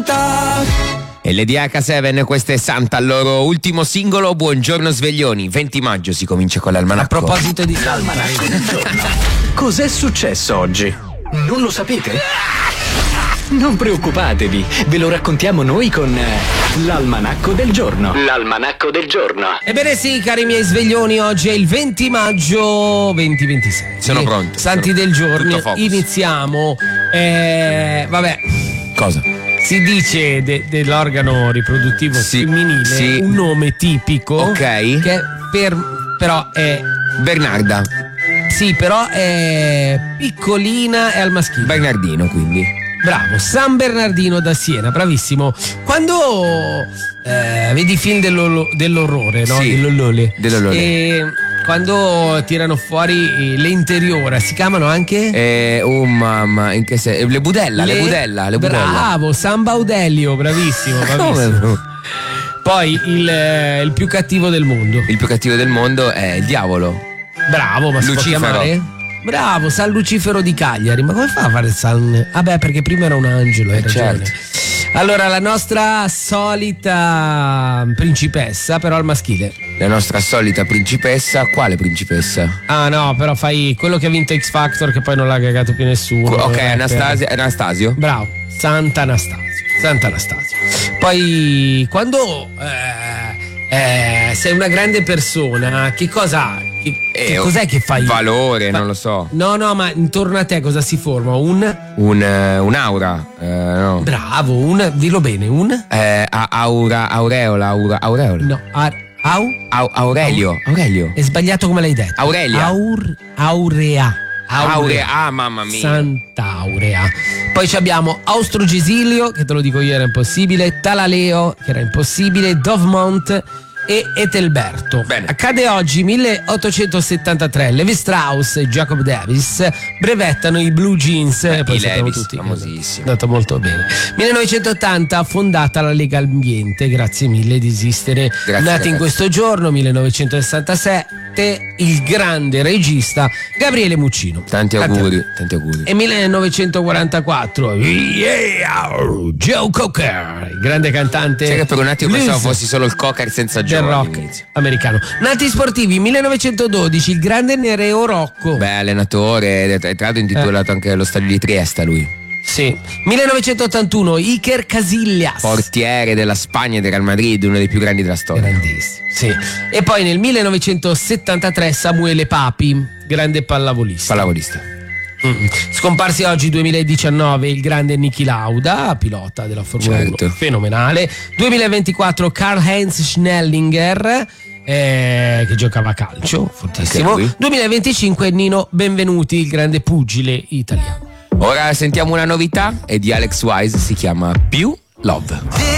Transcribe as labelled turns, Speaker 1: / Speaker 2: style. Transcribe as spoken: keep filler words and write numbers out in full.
Speaker 1: Santa.
Speaker 2: E le D H sette, questo è Santa, il loro ultimo singolo. Buongiorno sveglioni, venti maggio si comincia con l'almanacco.
Speaker 3: A proposito di l'almanacco del giorno, cos'è successo oggi? Non lo sapete? Non preoccupatevi, ve lo raccontiamo noi con l'almanacco del giorno. L'almanacco del giorno.
Speaker 4: Ebbene sì, cari miei sveglioni, oggi è il venti maggio duemilaventisei.
Speaker 2: Sono pronto.
Speaker 4: Santi
Speaker 2: sono
Speaker 4: del giorno.
Speaker 2: focus.
Speaker 4: Iniziamo. Eh, vabbè.
Speaker 2: Cosa?
Speaker 4: Si dice de- dell'organo riproduttivo
Speaker 2: Sì,
Speaker 4: femminile
Speaker 2: sì.
Speaker 4: un nome tipico.
Speaker 2: Ok.
Speaker 4: Che per, però è.
Speaker 2: Bernarda.
Speaker 4: Sì, però è piccolina e al maschile.
Speaker 2: Bernardino, quindi.
Speaker 4: Bravo, San Bernardino da Siena, bravissimo. Quando eh, vedi i film dello- dell'orrore, no?
Speaker 2: Sì,
Speaker 4: Dell'olole.
Speaker 2: dell'olole.
Speaker 4: E quando tirano fuori le interiora, si chiamano anche?
Speaker 2: Eh, oh mamma, in che se... Le budella, le, le budella, le budella.
Speaker 4: Bravo, San Baudelio, bravissimo, bravissimo.
Speaker 2: Come?
Speaker 4: Poi il, il più cattivo del mondo.
Speaker 2: Il più cattivo del mondo è il diavolo.
Speaker 4: Bravo, ma si può
Speaker 2: Lucifero.
Speaker 4: chiamare? Bravo, San Lucifero di Cagliari. Ma come fa a fare San... Ah beh, perché prima era un angelo, hai
Speaker 2: Eh,
Speaker 4: ragione.
Speaker 2: certo.
Speaker 4: Allora, la nostra solita principessa, però al maschile.
Speaker 2: La nostra solita principessa. Quale principessa?
Speaker 4: Ah no, però fai quello che ha vinto X Factor, che poi non l'ha cagato più nessuno.
Speaker 2: Ok,
Speaker 4: Eh,
Speaker 2: Anastasia, Anastasio.
Speaker 4: Bravo, Santa Anastasio. Santa Anastasio. Poi quando eh, eh, sei una grande persona, che cosa che,
Speaker 2: Eh,
Speaker 4: che cos'è che fai?
Speaker 2: Valore,
Speaker 4: Fa-
Speaker 2: non lo so.
Speaker 4: No, no, ma intorno a te cosa si forma? Un
Speaker 2: Un, eh, un'aura. Eh, no.
Speaker 4: bravo, un dillo bene, un
Speaker 2: Eh, a- aura, aureola, aura, aureola.
Speaker 4: no, ar- au
Speaker 2: Au- Aurelio. Aurelio.
Speaker 4: è sbagliato come l'hai detto.
Speaker 2: Aurelia.
Speaker 4: Aur, aurea.
Speaker 2: Aurea. Ah, mamma mia.
Speaker 4: Sant'Aurea. Poi ci abbiamo Austrogesilio, che te lo dico io era impossibile, Talaleo, che era impossibile, Dovmont e Etelberto.
Speaker 2: Bene.
Speaker 4: Accade oggi milleottocentosettantatré, Levi Strauss e Jacob Davis brevettano i blue jeans.
Speaker 2: Beh,
Speaker 4: e poi
Speaker 2: i
Speaker 4: sappiamo
Speaker 2: Levi's,
Speaker 4: tutti che
Speaker 2: famosissimi.
Speaker 4: è andato molto bene. millenovecentottanta fondata la Lega Ambiente, grazie mille di esistere.
Speaker 2: Grazie,
Speaker 4: Nati
Speaker 2: ragazzi.
Speaker 4: in questo giorno, millenovecentosessantasette, il grande regista Gabriele Muccino.
Speaker 2: Tanti auguri, tanti auguri.
Speaker 4: E millenovecentoquarantaquattro, yeah, Joe Cocker, il grande cantante.
Speaker 2: Sai che per un attimo
Speaker 4: blues
Speaker 2: pensavo fossi solo il Cocker senza
Speaker 4: del
Speaker 2: Joe
Speaker 4: rock
Speaker 2: all'inizio.
Speaker 4: americano. Nati sportivi, millenovecentododici, il grande Nereo Rocco.
Speaker 2: Beh, allenatore, tra l'altro intitolato anche lo stadio di Trieste lui.
Speaker 4: Sì. millenovecentottantuno, Iker Casillas.
Speaker 2: Portiere della Spagna e del Real Madrid, uno dei più grandi della storia.
Speaker 4: Grandissimo, sì. E poi nel millenovecentosettantatré Samuele Papi, grande pallavolista.
Speaker 2: Pallavolista.
Speaker 4: Mm. Scomparsi oggi duemiladiciannove il grande Niki Lauda, pilota della Formula
Speaker 2: Certo.
Speaker 4: uno, fenomenale. duemilaventiquattro Karl-Heinz Schnellinger, eh, che giocava a calcio, fortissimo.
Speaker 2: Anche lui.
Speaker 4: duemilaventicinque Nino Benvenuti, il grande pugile italiano.
Speaker 2: Ora sentiamo una novità, è di Alex Wise, si chiama Più Love.